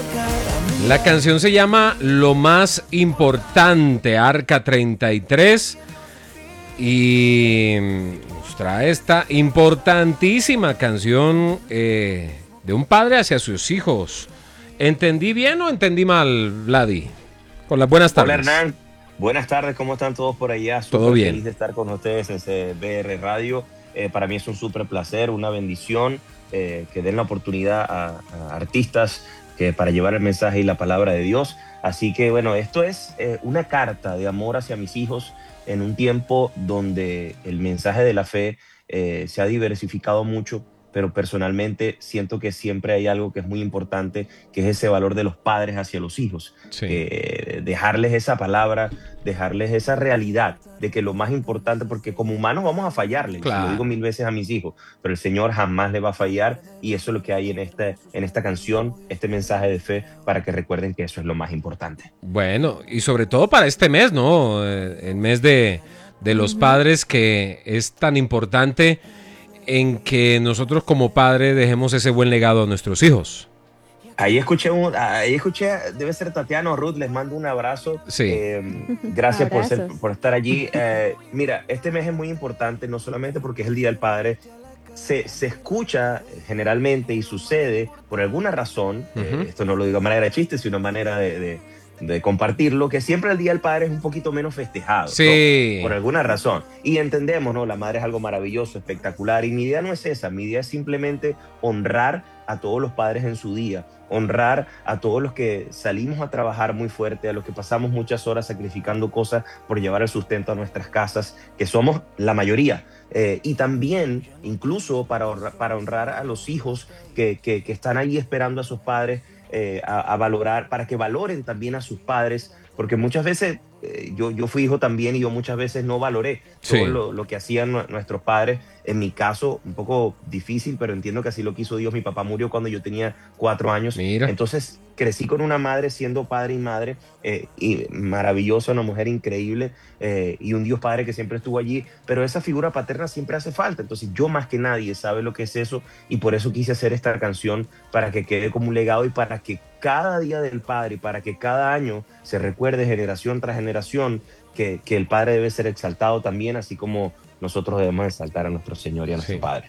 La canción se llama Lo Más Importante, Arca 33, y nos trae esta importantísima canción de un padre hacia sus hijos. ¿Entendí bien o entendí mal, Vladi? Con las buenas tardes. Hola Hernán, buenas tardes, ¿cómo están todos por allá? Todo Súper bien. feliz de estar con ustedes en CBR Radio. Para mí es un súper placer, una bendición que den la oportunidad a artistas para llevar el mensaje y la palabra de Dios. Así que bueno, esto es una carta de amor hacia mis hijos en un tiempo donde el mensaje de la fe se ha diversificado mucho, pero personalmente siento que siempre hay algo que es muy importante, que es ese valor de los padres hacia los hijos. Sí. Dejarles esa palabra, dejarles esa realidad de que lo más importante, porque como humanos vamos a fallarle, se lo digo Claro. 1000 veces a mis hijos, pero el Señor jamás le va a fallar, y eso es lo que hay en esta canción, este mensaje de fe, para que recuerden que eso es lo más importante. Bueno, y sobre todo para este mes, ¿no? El mes de los padres, que es tan importante en que nosotros como padres dejemos ese buen legado a nuestros hijos. Ahí escuché, debe ser Tatiana o Ruth, les mando un abrazo. Sí. Gracias Abrazos. por estar allí. Mira, este mes es muy importante, no solamente porque es el Día del Padre, se escucha generalmente y sucede por alguna razón, esto no lo digo de manera de chiste, sino de manera de compartirlo, que siempre el Día del Padre es un poquito menos festejado, Sí. ¿no? Por alguna razón. Y entendemos, ¿no? La madre es algo maravilloso, espectacular, y mi idea no es esa, mi idea es simplemente honrar a todos los padres en su día, honrar a todos los que salimos a trabajar muy fuerte, a los que pasamos muchas horas sacrificando cosas por llevar el sustento a nuestras casas, que somos la mayoría. Y también, incluso para honrar a los hijos que están ahí esperando a sus padres, a valorar, para que valoren también a sus padres, porque muchas veces yo fui hijo también, y yo muchas veces no valoré Sí. todo lo que hacían nuestros padres. En mi caso, un poco difícil, pero entiendo que así lo quiso Dios. Mi papá murió cuando yo tenía 4 años. Mira. Entonces crecí con una madre siendo padre y madre, y maravillosa, una mujer increíble, y un Dios Padre que siempre estuvo allí, pero esa figura paterna siempre hace falta. Entonces yo más que nadie sabe lo que es eso, y por eso quise hacer esta canción, para que quede como un legado, y para que cada día del padre, y para que cada año se recuerde generación tras generación que el padre debe ser exaltado también, así como nosotros debemos exaltar a nuestro Señor y a nuestro Sí. Padre.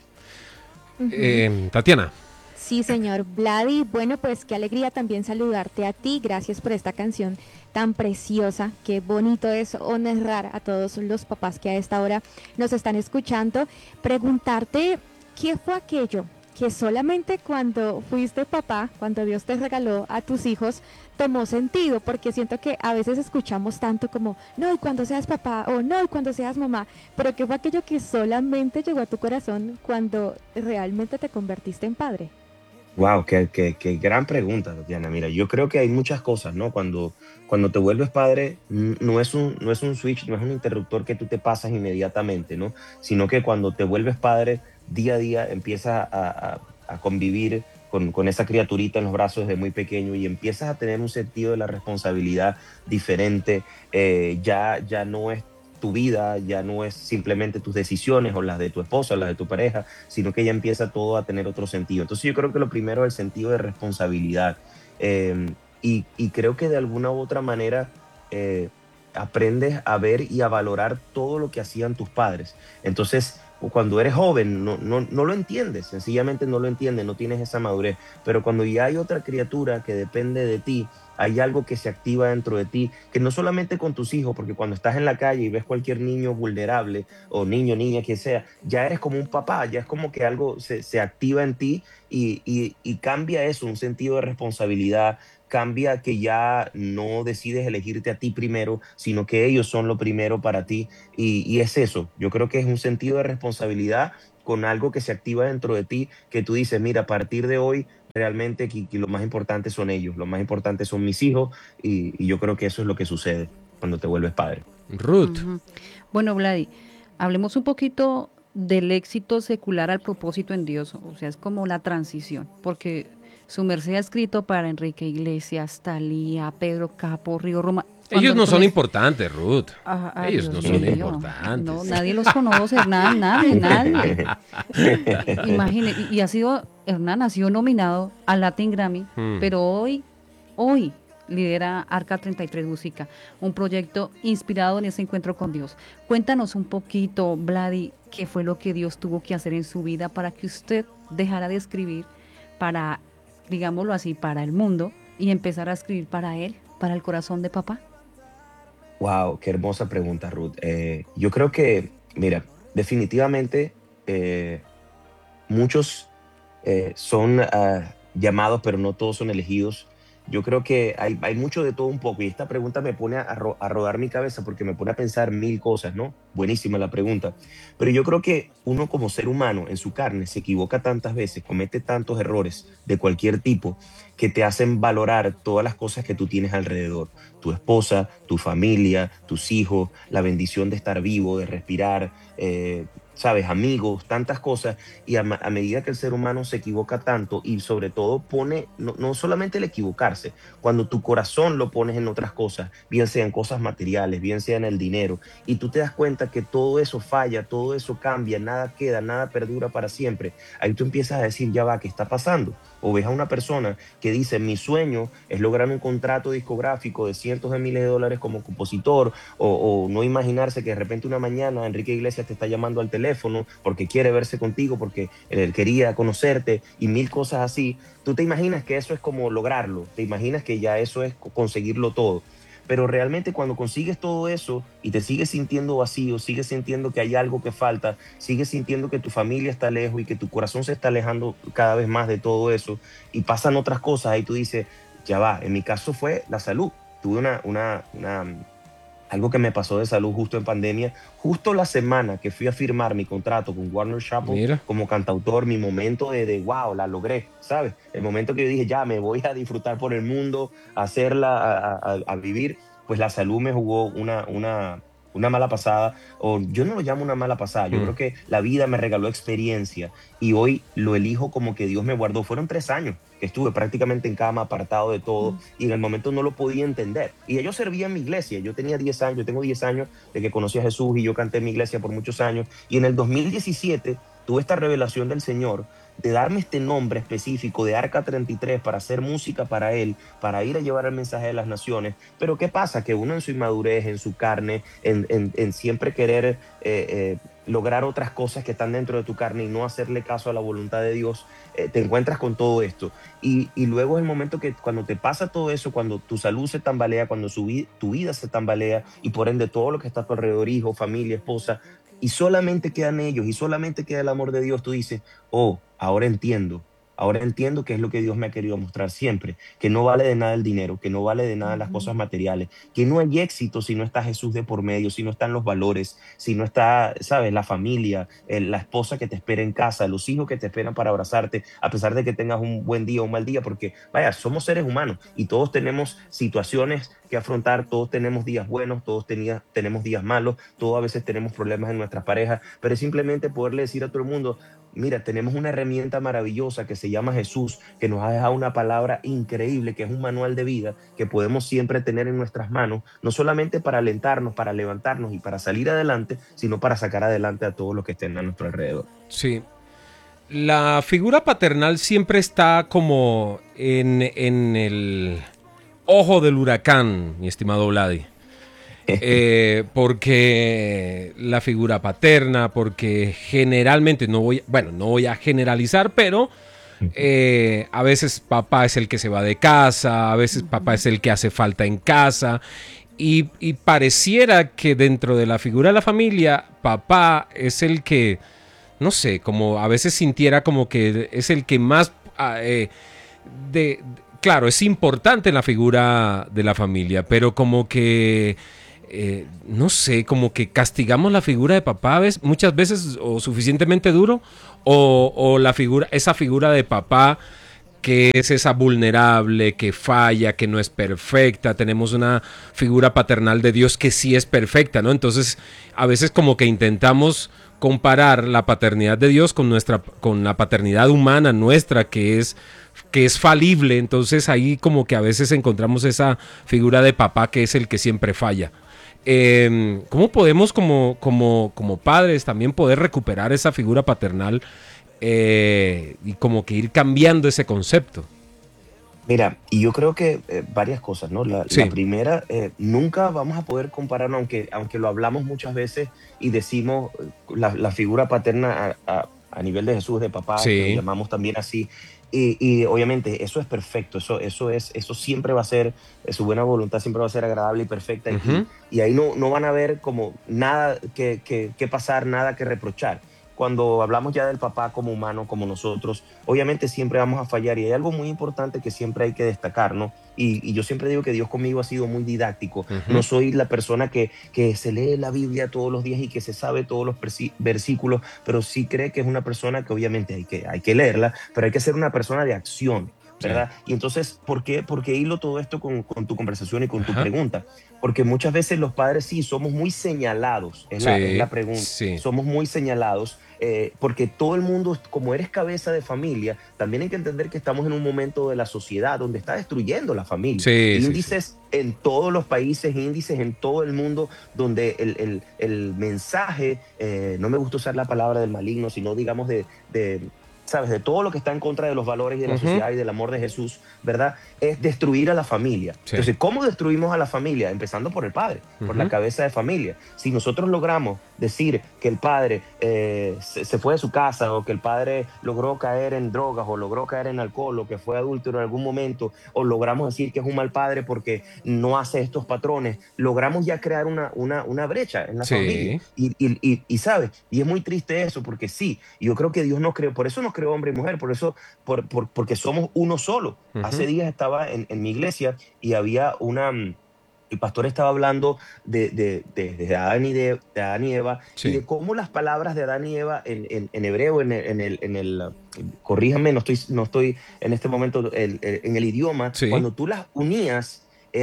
Tatiana. Sí, señor Vladi. Bueno, pues qué alegría también saludarte a ti. Gracias por esta canción tan preciosa. Qué bonito es honrar a todos los papás que a esta hora nos están escuchando. Preguntarte, ¿qué fue aquello que solamente cuando fuiste papá, cuando Dios te regaló a tus hijos, tomó sentido? Porque siento que a veces escuchamos tanto como, no, y cuando seas papá, o no, y cuando seas mamá, pero ¿qué fue aquello que solamente llegó a tu corazón cuando realmente te convertiste en padre? Wow, qué gran pregunta, Tatiana. Mira, yo creo que hay muchas cosas, ¿no? Cuando te vuelves padre, no es un switch, no es un interruptor que tú te pasas inmediatamente, ¿no? Sino que cuando te vuelves padre, día a día empiezas a convivir con esa criaturita en los brazos desde muy pequeño, y empiezas a tener un sentido de la responsabilidad diferente. Ya no es tu vida, ya no es simplemente tus decisiones o las de tu esposa o las de tu pareja, sino que ya empieza todo a tener otro sentido. Entonces yo creo que lo primero es el sentido de responsabilidad. Y creo que de alguna u otra manera aprendes a ver y a valorar todo lo que hacían tus padres. Entonces, cuando eres joven no lo entiendes, sencillamente no lo entiendes, no tienes esa madurez. Pero cuando ya hay otra criatura que depende de ti, hay algo que se activa dentro de ti, que no solamente con tus hijos, porque cuando estás en la calle y ves cualquier niño vulnerable, o niño, niña, quien sea, ya eres como un papá, ya es como que algo se activa en ti, y cambia eso, un sentido de responsabilidad, cambia que ya no decides elegirte a ti primero, sino que ellos son lo primero para ti, y es eso, yo creo que es un sentido de responsabilidad con algo que se activa dentro de ti, que tú dices, mira, a partir de hoy realmente que lo más importante son ellos, lo más importante son mis hijos, y yo creo que eso es lo que sucede cuando te vuelves padre. Ruth. Bueno, Vladi, hablemos un poquito del éxito secular al propósito en Dios, o sea, es como la transición, porque su merced ha escrito para Enrique Iglesias, Thalía, Pedro Capo, Río Roma. Ellos no son importantes, Ruth. Ellos no Dios son mío. importantes. No, nadie los conoce, Hernán, nadie. Imagine, y ha sido, Hernán ha sido nominado al Latin Grammy, pero hoy hoy lidera Arca 33 Música, un proyecto inspirado en ese encuentro con Dios. Cuéntanos un poquito, Vladi, qué fue lo que Dios tuvo que hacer en su vida para que usted dejara de escribir para, digámoslo así, para el mundo y empezar a escribir para él, para el corazón de papá. Wow, qué hermosa pregunta, Ruth. Yo creo que, mira, definitivamente eh, muchos son llamados, pero no todos son elegidos. Yo creo que hay mucho de todo un poco y esta pregunta me pone a rodar mi cabeza porque me pone a pensar mil cosas, ¿no? Buenísima la pregunta. Pero yo creo que uno como ser humano en su carne se equivoca tantas veces, comete tantos errores de cualquier tipo que te hacen valorar todas las cosas que tú tienes alrededor. Tu esposa, tu familia, tus hijos, la bendición de estar vivo, de respirar, sabes, amigos, tantas cosas. Y a medida que el ser humano se equivoca tanto y sobre todo pone, no solamente el equivocarse, cuando tu corazón lo pones en otras cosas, bien sea en cosas materiales, bien sea en el dinero, y tú te das cuenta que todo eso falla, todo eso cambia, nada queda, nada perdura para siempre, ahí tú empiezas a decir, ya va, ¿qué está pasando? O ves a una persona que dice, mi sueño es lograr un contrato discográfico de cientos de miles de dólares como compositor, o no imaginarse que de repente una mañana Enrique Iglesias te está llamando al teléfono porque quiere verse contigo, porque él quería conocerte y mil cosas así. Tú te imaginas que eso es como lograrlo, te imaginas que ya eso es conseguirlo todo. Pero realmente cuando consigues todo eso y te sigues sintiendo vacío, sigues sintiendo que hay algo que falta, sigues sintiendo que tu familia está lejos y que tu corazón se está alejando cada vez más de todo eso y pasan otras cosas, ahí tú dices, ya va, en mi caso fue la salud. Tuve algo que me pasó de salud justo en pandemia, justo la semana que fui a firmar mi contrato con Warner Chappell Mira. como cantautor, mi momento de wow, la logré, ¿sabes? El momento que yo dije, ya me voy a disfrutar por el mundo, a hacerla, a vivir, pues la salud me jugó una mala pasada, o yo no lo llamo una mala pasada, yo Mm. creo que la vida me regaló experiencia y hoy lo elijo como que Dios me guardó. Fueron 3 años que estuve prácticamente en cama, apartado de todo, y en el momento no lo podía entender. Y yo servía en mi iglesia, yo tenía 10 años, yo tengo 10 años de que conocí a Jesús y yo canté en mi iglesia por muchos años, y en el 2017 tuve esta revelación del Señor de darme este nombre específico de Arca 33 para hacer música para Él, para ir a llevar el mensaje de las naciones. Pero ¿qué pasa? Que uno en su inmadurez, en su carne, en siempre querer lograr otras cosas que están dentro de tu carne y no hacerle caso a la voluntad de Dios, te encuentras con todo esto. Y luego es el momento que cuando te pasa todo eso, cuando tu salud se tambalea, cuando tu vida se tambalea y por ende todo lo que está a tu alrededor, hijo, familia, esposa, y solamente quedan ellos y solamente queda el amor de Dios, tú dices, oh, ahora entiendo qué es lo que Dios me ha querido mostrar siempre, que no vale de nada el dinero, que no vale de nada las cosas materiales, que no hay éxito si no está Jesús de por medio, si no están los valores, si no está, sabes, la familia, la esposa que te espera en casa, los hijos que te esperan para abrazarte, a pesar de que tengas un buen día o un mal día, porque vaya, somos seres humanos y todos tenemos situaciones que afrontar, todos tenemos días buenos, todos tenemos días malos, todos a veces tenemos problemas en nuestras parejas, pero es simplemente poderle decir a todo el mundo, mira, tenemos una herramienta maravillosa que se llama Jesús, que nos ha dejado una palabra increíble, que es un manual de vida que podemos siempre tener en nuestras manos, no solamente para alentarnos, para levantarnos y para salir adelante, sino para sacar adelante a todos los que estén a nuestro alrededor. Sí. La figura paternal siempre está como en el ojo del huracán, mi estimado Vladi. Porque la figura paterna, porque generalmente, no voy a generalizar, pero a veces papá es el que se va de casa, a veces papá es el que hace falta en casa, y pareciera que dentro de la figura de la familia, papá es el que, no sé, como a veces sintiera como que es el que más claro, es importante en la figura de la familia, pero como que no sé, como que castigamos la figura de papá muchas veces o suficientemente duro, o esa figura de papá que es esa vulnerable, que falla, que no es perfecta. Tenemos una figura paternal de Dios que sí es perfecta, ¿no? Entonces, a veces como que intentamos comparar la paternidad de Dios con la paternidad humana nuestra, que es falible. Entonces ahí como que a veces encontramos esa figura de papá que es el que siempre falla. ¿Cómo podemos como padres también poder recuperar esa figura paternal y como que ir cambiando ese concepto? Mira, y yo creo que varias cosas, ¿no? La Sí, primera, nunca vamos a poder compararlo, aunque lo hablamos muchas veces y decimos la figura paterna a nivel de Jesús, de papá, que lo sí. llamamos también así. Y obviamente eso es perfecto, eso siempre va a ser, su buena voluntad siempre va a ser agradable y perfecta, Ujú. y ahí no van a ver como nada que pasar, nada que reprochar. Cuando hablamos ya del papá como humano, como nosotros, obviamente siempre vamos a fallar y hay algo muy importante que siempre hay que destacar, ¿no? Y yo siempre digo que Dios conmigo ha sido muy didáctico. No Ujú. soy la persona que se lee la Biblia todos los días y que se sabe todos los versículos, pero sí cree que es una persona que obviamente hay que leerla, pero hay que ser una persona de acción. Sí. ¿Verdad? Y entonces, ¿por qué hilo todo esto con tu conversación y con tu Ajá. pregunta? Porque muchas veces los padres sí somos muy señalados, es la Sí, pregunta, sí. somos muy señalados porque todo el mundo, como eres cabeza de familia, también hay que entender que estamos en un momento de la sociedad donde está destruyendo la familia. Sí, sí, sí. Índices en todos los países, índices en todo el mundo, donde el mensaje, no me gusta usar la palabra del maligno, sino digamos ¿sabes? De todo lo que está en contra de los valores y de la Ujú. sociedad y del amor de Jesús, ¿verdad? Es destruir a la familia. Sí. Entonces, ¿cómo destruimos a la familia? Empezando por el padre, por la Ujú. cabeza de familia. Si nosotros logramos decir que el padre se fue de su casa o que el padre logró caer en drogas o logró caer en alcohol o que fue adúltero en algún momento o logramos decir que es un mal padre porque no hace estos patrones, logramos ya crear una brecha en la familia. Sí. Y ¿sabes? Y es muy triste eso porque sí, yo creo que Dios nos creó, por eso nos creó hombre y mujer, por eso, porque somos uno solo. Hace Ujú. días estaba en mi iglesia y había el pastor estaba hablando de Adán y Eva y Sí. de cómo las palabras de Adán y Eva en hebreo, corríjame, no estoy en este momento en el idioma, Sí. cuando tú las unías,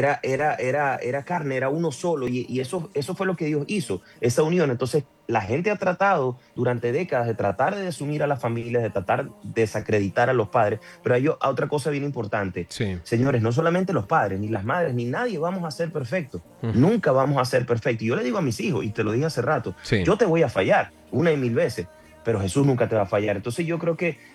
era carne, era uno solo, y eso fue lo que Dios hizo, esa unión. Entonces, la gente ha tratado durante décadas de tratar de desunir a las familias, de tratar de desacreditar a los padres, pero hay otra cosa bien importante. Sí. Señores, no solamente los padres, ni las madres, ni nadie vamos a ser perfectos. Ujú. Nunca vamos a ser perfectos. Y yo le digo a mis hijos, y te lo dije hace rato, Sí. yo te voy a fallar una y mil veces, pero Jesús nunca te va a fallar. Entonces yo creo que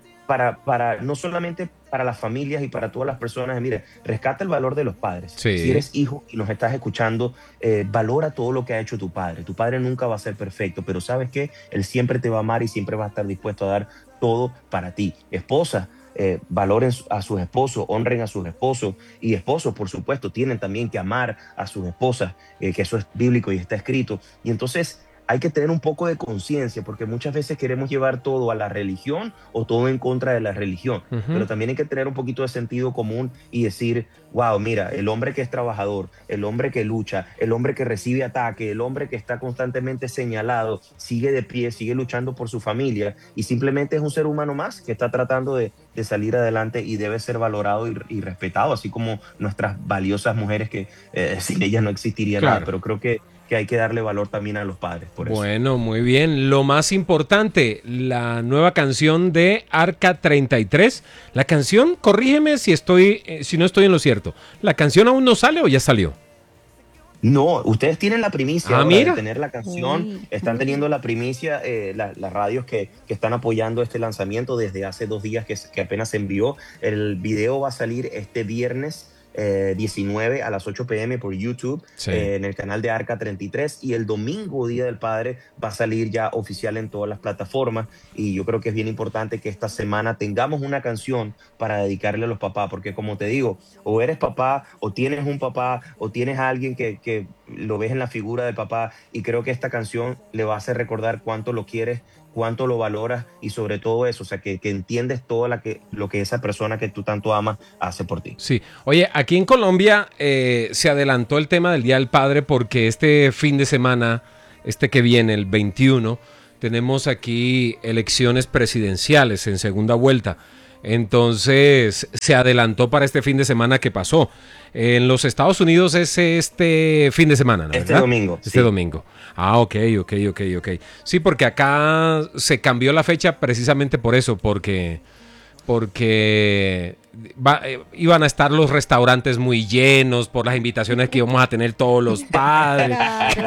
no solamente para las familias y para todas las personas, mire, rescata el valor de los padres. Si Sí. eres hijo y nos estás escuchando, valora todo lo que ha hecho tu padre. Tu padre nunca va a ser perfecto, pero ¿sabes qué? Él siempre te va a amar y siempre va a estar dispuesto a dar todo para ti. Esposa, valoren a sus esposos, honren a sus esposos, y esposos, por supuesto, tienen también que amar a sus esposas, que eso es bíblico y está escrito. Y entonces hay que tener un poco de conciencia, porque muchas veces queremos llevar todo a la religión o todo en contra de la religión, Ujú. pero también hay que tener un poquito de sentido común y decir, wow, mira, el hombre que es trabajador, el hombre que lucha, el hombre que recibe ataque, el hombre que está constantemente señalado, sigue de pie, sigue luchando por su familia y simplemente es un ser humano más que está tratando de salir adelante y debe ser valorado y respetado, así como nuestras valiosas mujeres que sin ellas no existiría nada, Claro. pero creo que hay que darle valor también a los padres, por eso. Bueno, muy bien. Lo más importante, la nueva canción de Arca 33. La canción, corrígeme si no estoy en lo cierto. ¿La canción aún no sale o ya salió? No, ustedes tienen la primicia Ah, ahora de mira. tener la canción, Uy, están teniendo la primicia, las radios que están apoyando este lanzamiento desde hace 2 días que apenas se envió. El video va a salir este viernes 19 a las 8 p.m. por YouTube Sí. en el canal de Arca 33 y el domingo, Día del Padre, va a salir ya oficial en todas las plataformas y yo creo que es bien importante que esta semana tengamos una canción para dedicarle a los papás, porque como te digo, o eres papá, o tienes un papá, o tienes a alguien que lo ves en la figura del papá y creo que esta canción le va a hacer recordar cuánto lo quieres, cuánto lo valoras y sobre todo eso, o sea, que entiendes todo lo que esa persona que tú tanto amas hace por ti. Sí. Oye, aquí en Colombia se adelantó el tema del Día del Padre porque este fin de semana, este que viene, el 21, tenemos aquí elecciones presidenciales en segunda vuelta. Entonces se adelantó para este fin de semana que pasó. En los Estados Unidos es este fin de semana, ¿no? Este ¿Verdad? domingo, Este sí. domingo. Ah, ok. Sí, porque acá se cambió la fecha precisamente por eso, porque iban a estar los restaurantes muy llenos por las invitaciones que íbamos a tener todos los padres.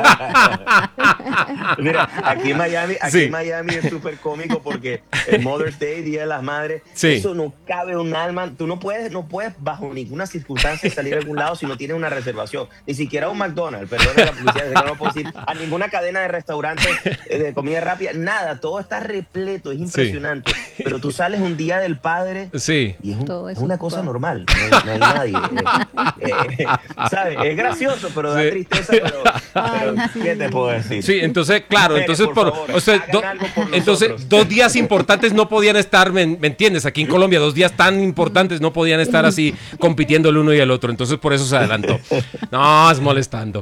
Mira, aquí en Miami, Sí. en Miami es súper cómico porque el Mother's Day, Día de las Madres, Sí. eso no cabe un alma. Tú no puedes bajo ninguna circunstancia salir a algún lado si no tienes una reservación. Ni siquiera a un McDonald's, perdón la publicidad, no puedo decir, a ninguna cadena de restaurantes de comida rápida, nada, todo está repleto, es impresionante. Pero tú sales un Día del Padre Sí. y Todo es eso una cosa ocupado. normal, no hay nadie. ¿Sabes? Es gracioso, pero da Sí. tristeza, pero Ay, sí. ¿qué te puedo decir? Sí, entonces, claro, Mujeres, entonces, por favor, hagan algo por entonces nosotros. 2 días importantes no podían estar, ¿me entiendes? Aquí en Colombia 2 días tan importantes no podían estar así compitiendo el uno y el otro, entonces por eso se adelantó. No, es molestando.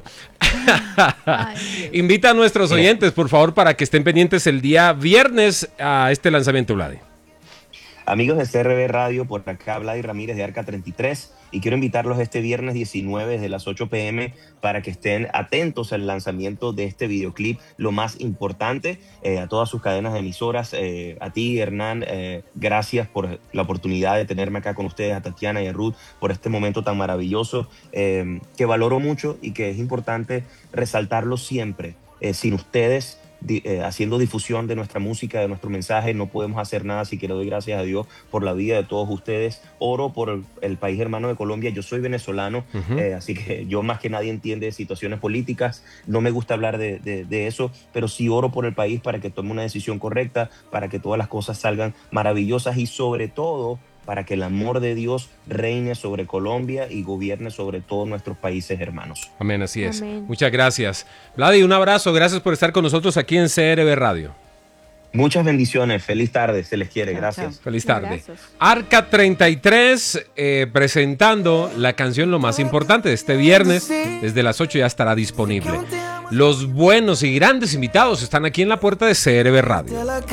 Invita a nuestros oyentes, por favor, para que estén pendientes el día viernes a este lanzamiento, Vladi. Amigos de CRB Radio, por acá Vladi Ramírez de Arca 33 y quiero invitarlos este viernes 19 desde las 8 p.m. para que estén atentos al lanzamiento de este videoclip, lo más importante, a todas sus cadenas de emisoras, a ti Hernán, gracias por la oportunidad de tenerme acá con ustedes, a Tatiana y a Ruth, por este momento tan maravilloso, que valoro mucho y que es importante resaltarlo siempre. Sin ustedes haciendo difusión de nuestra música, de nuestro mensaje, no podemos hacer nada, así que le doy gracias a Dios por la vida de todos ustedes. Oro por el país hermano de Colombia. Yo soy venezolano, así que yo más que nadie entiende situaciones políticas, no me gusta hablar de eso, pero sí oro por el país para que tome una decisión correcta, para que todas las cosas salgan maravillosas y sobre todo para que el amor de Dios reine sobre Colombia y gobierne sobre todos nuestros países hermanos. Amén, así es. Amén. Muchas gracias. Vladi, un abrazo, gracias por estar con nosotros aquí en CRB Radio. Muchas bendiciones, feliz tarde, se les quiere, Chao, gracias. chao. Feliz tarde. Abrazos. Arca 33 presentando la canción Lo Más Importante. Este viernes desde las 8 ya estará disponible. Los buenos y grandes invitados están aquí en la puerta de CRB Radio.